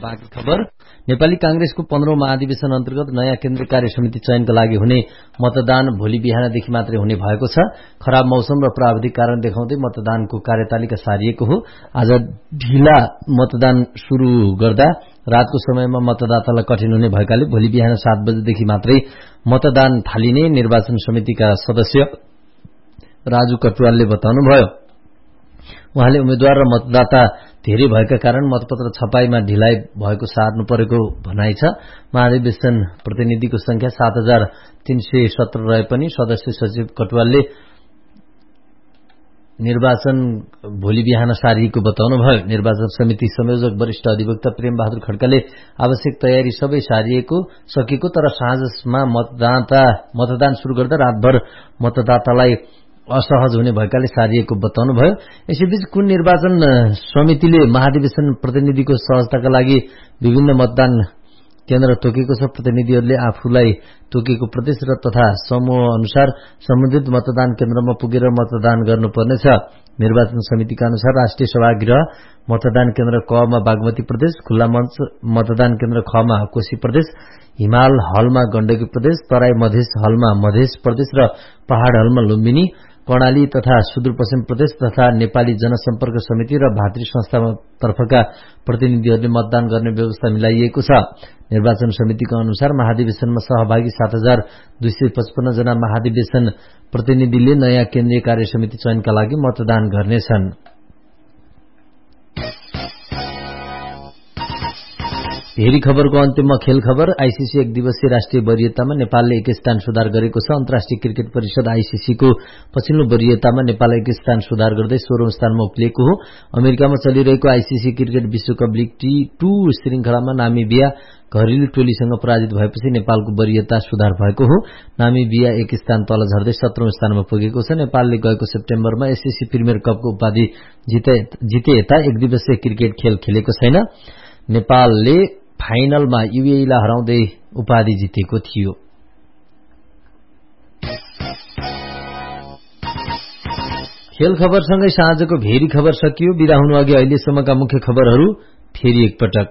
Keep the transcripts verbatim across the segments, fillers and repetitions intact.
बाँकी खबर नेपाली कांग्रेसको पन्ध्रौं महाधिवेशन अन्तर्गत नयाँ केन्द्रीय कार्य समिति चयनका लागि हुने मतदान भोलि बिहानदेखि मात्रै हुने भएको छ। खराब मौसम र प्राविधिक कारण देखाउँदै मतदानको कार्यतालिका सारिएको हो। आज ढिला मतदान शुरू गर्दा रातको समयमा मतदातालाई कठिन हुने भएकाले भोलि बिहान सात बजेदेखि मात्रै मतदान थालिने निर्वाचन समितिका सदस्य राजु कटुवालले बताउनुभयो। उहाँले उम्मेद्वार र मतदाता धेरै भएका कारण मतपत्र छपाईमा ढिलाइ भएको सार्नु परेको भनाइ छ। महाधिवेशन प्रतिनिधिको संख्या सात हजार तीन सय सत्र रहे पनि सदस्य सचिव कटुवालले निर्वाचन भोलि बिहान सारिएको बताउनुभयो। निर्वाचन समिति संयोजक वरिष्ठ अधिवक्ता प्रेम बहादुर खड्काले आवश्यक तयारी सबै सारिएको सकेको तर साँझमा मतदाता मतदान शुरू गर्दा रातभर मतदातालाई असहज हुने भएकाले सारिएको बताउनुभयो। यसैबीच कुन निर्वाचन समितिले महाधिवेशन प्रतिनिधिको सहजताका लागि विभिन्न मतदान केन्द्र तोकेको छ। प्रतिनिधिहरूले आफूलाई तोकेको प्रदेश र तथा समूह अनुसार सम्बन्धित मतदान केन्द्रमा पुगेर मतदान गर्नुपर्नेछ। निर्वाचन समितिका अनुसार राष्ट्रिय सभागृह मतदान केन्द्र क मा बागमती प्रदेश, खुल्ला मञ्च मतदान केन्द्र ख मा कोशी प्रदेश, हिमाल हलमा गण्डकी प्रदेश, तराई मधेस हलमा मधेस प्रदेश र पहाड़ हलमा लुम्बिनी, कर्णाली तथा सुदूरपश्चिम प्रदेश तथा नेपाली जनसम्पर्क समिति र भातृ संस्था तर्फका प्रतिनिधिहरूले मतदान गर्ने व्यवस्था मिलाइएको छ। निर्वाचन समितिको अनुसार महाधिवेशनमा सहभागी सात हजार दुई सय पचपन्न जना महाधिवेशन प्रतिनिधिले नयाँ केन्द्रीय कार्य समिति चयनका लागि मतदान गर्नेछन्। हेरी खबरको अन्त्यमा खेल खबर। आईसीसी एक दिवसीय राष्ट्रिय वरियतामा नेपालले एक स्थान सुधार गरेको छ। अन्तर्राष्ट्रिय क्रिकेट परिषद आईसीसी को पछिल्लो वरियतामा नेपाल एक स्थान सुधार गर्दै सोह्रौं स्थानमा उक्लिएको हो। अमेरिकामा चलिरहेको आईसीसी क्रिकेट विश्वकप लीग टी टू श्रृंखलामा नामिबिया घरेलु टोलीसँग पराजित भएपछि नेपालको वरियता सुधार भएको हो। नामिबिया एक स्थान तल झर्दै सत्रौं स्थानमा पुगेको छ। नेपालले गएको सेप्टेम्बरमा एसएससी प्रिमियर कपको उपाधि जिते यता एक दिवसीय क्रिकेट खेल खेलेको छैन। नेपालले फाइनलमा यूएईलाई हराउँदै उपाधि जितेको थियो। खेल खबरसँगै साँझको भेरी खबर सकियो। बिदा हुनु अघि अहिलेसम्मका मुख्य खबरहरू फेरि एकपटक।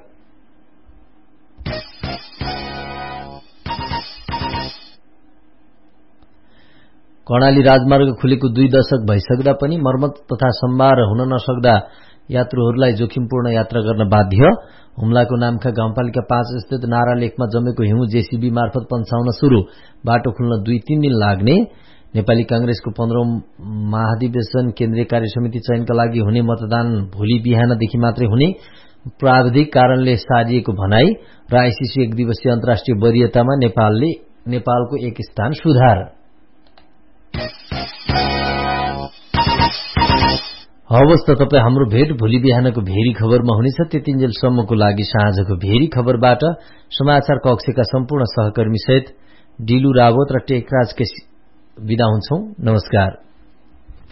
कर्णाली राजमार्ग खुलेको दुई दशक भइसक्दा पनि मर्मत तथा सम्भार हुन नसक्दा यात्रुहरूलाई जोखिमपूर्ण यात्रा गर्न बाध्य। हुम्लाको नामखा गाउँपालिका पाँच स्थित नारा लेकमा जमेको हिउँ जेसीबी मार्फत पन्छाउन शुरू, बाटो खुल्न दुई तीन दिन लाग्ने। नेपाली कांग्रेसको पन्ध्रौं महाधिवेशन केन्द्रीय कार्य समिति चयनका लागि हुने मतदान भोलि बिहानदेखि मात्रै हुने प्राविधिक कारणले सारिएको भनाई र आईसीसी एक दिवसीय अन्तर्राष्ट्रिय वरियतामा नेपालले नेपालको एक स्थान सुधार। हवस् त तपाई हाम्रो भेट भोलि बिहानको भेरी खबरमा हुनेछ। त्यतिन्जेलसम्मको लागि साँझको भेरी खबरबाट समाचार कक्षका सम्पूर्ण सहकर्मी सहित डिलु रावत र टेकराज केसी बिदा हुन्छौं। नमस्कार।